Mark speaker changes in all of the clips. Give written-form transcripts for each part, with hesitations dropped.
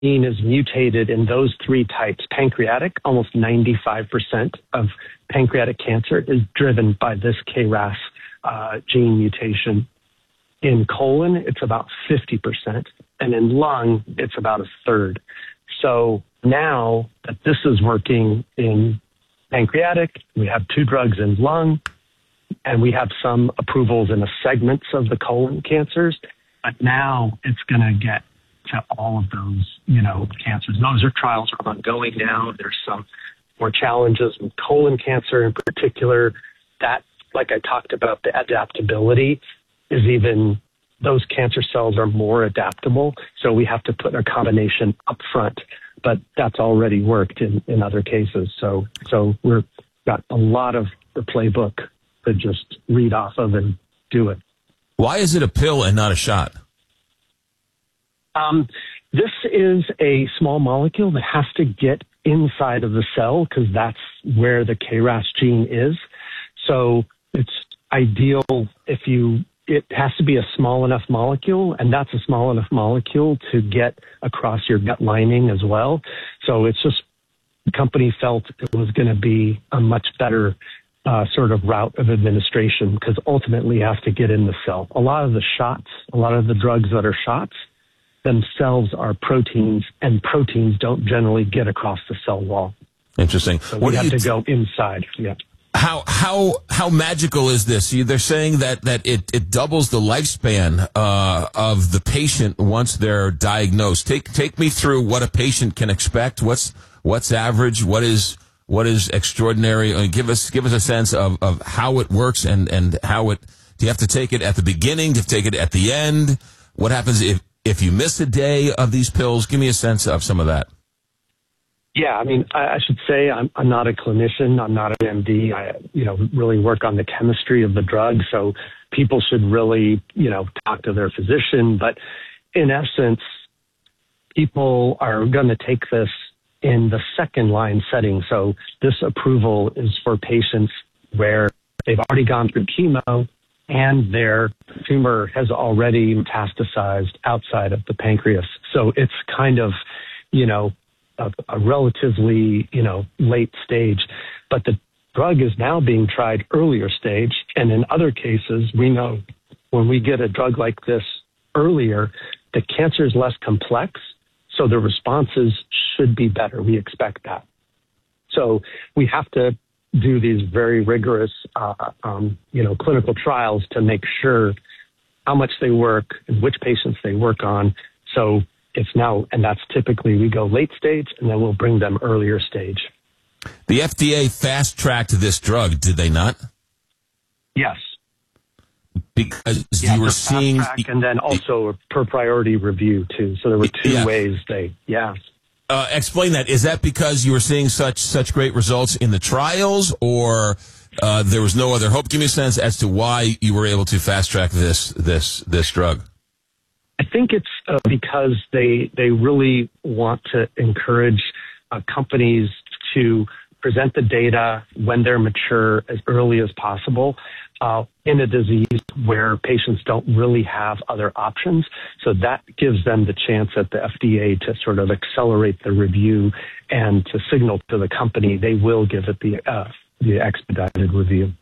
Speaker 1: gene is mutated in those three types, pancreatic, almost 95% of pancreatic cancer is driven by this KRAS gene mutation. In colon, it's about 50%, and in lung, it's about a third. So now that this is working in pancreatic, we have 2 drugs in lung, and we have some approvals in the segments of the colon cancers, but now it's going to get to all of those, cancers. Those trials are ongoing now. There's some more challenges with colon cancer in particular. That, like I talked about, the adaptability is even, those cancer cells are more adaptable. So we have to put a combination up front, but that's already worked in other cases. So we've got a lot of the playbook to just read off of and do it.
Speaker 2: Why is it a pill and not a shot?
Speaker 1: This is a small molecule that has to get inside of the cell because that's where the KRAS gene is. So it's ideal it has to be a small enough molecule, and that's a small enough molecule to get across your gut lining as well. So it's just, the company felt it was going to be a much better sort of route of administration because ultimately you have to get in the cell. A lot of the drugs that are shots themselves are proteins, and proteins don't generally get across the cell wall.
Speaker 2: Interesting.
Speaker 1: So we have to go inside. Yeah.
Speaker 2: How magical is this? They're saying that it doubles the lifespan of the patient once they're diagnosed. Take me through what a patient can expect. What's average? What is extraordinary? Give us a sense of how it works and how it. Do you have to take it at the beginning? Do you have to take it at the end? What happens if you miss a day of these pills? Give me a sense of some of that.
Speaker 1: Yeah, I mean, I should say I'm not a clinician. I'm not an MD. I, really work on the chemistry of the drug. So people should really, talk to their physician. But in essence, people are going to take this in the second line setting. So this approval is for patients where they've already gone through chemo and their tumor has already metastasized outside of the pancreas. So it's kind of, a relatively, late stage, but the drug is now being tried earlier stage. And in other cases, we know when we get a drug like this earlier, the cancer is less complex. So the responses should be better. We expect that. So we have to do these very rigorous, clinical trials to make sure how much they work and which patients they work on. So it's now, and that's typically we go late stage and then we'll bring them earlier stage.
Speaker 2: The FDA fast-tracked this drug, did they not?
Speaker 1: Yes.
Speaker 2: Because you were seeing...
Speaker 1: And then also per priority review, too. So there were two ways explain
Speaker 2: that. Is that because you were seeing such great results in the trials, or there was no other hope? Give me a sense as to why you were able to fast-track this drug.
Speaker 1: I think it's because they really want to encourage companies to present the data when they're mature as early as possible in a disease where patients don't really have other options. So that gives them the chance at the FDA to sort of accelerate the review and to signal to the company they will give it the expedited review.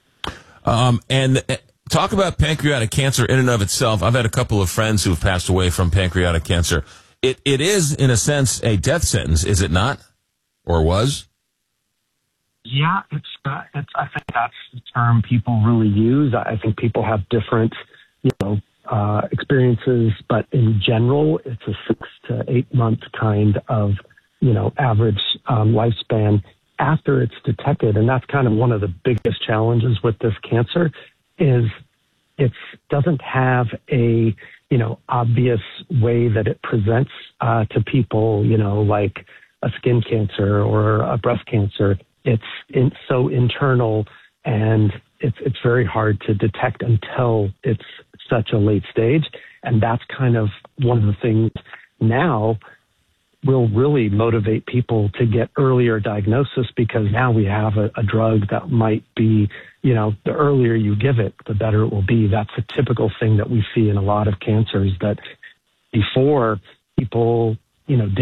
Speaker 2: Talk about pancreatic cancer in and of itself. I've had a couple of friends who have passed away from pancreatic cancer. It is, in a sense, a death sentence, is it not? Or was?
Speaker 1: Yeah, I think that's the term people really use. I think people have different, experiences, but in general, it's a 6 to 8 month kind of, average lifespan after it's detected. And that's kind of one of the biggest challenges with this cancer is it doesn't have a, obvious way that it presents to people, like a skin cancer or a breast cancer. It's so internal and it's very hard to detect until it's such a late stage. And that's kind of one of the things now will really motivate people to get earlier diagnosis because now we have a drug that might be, the earlier you give it, the better it will be. That's a typical thing that we see in a lot of cancers that before people you know,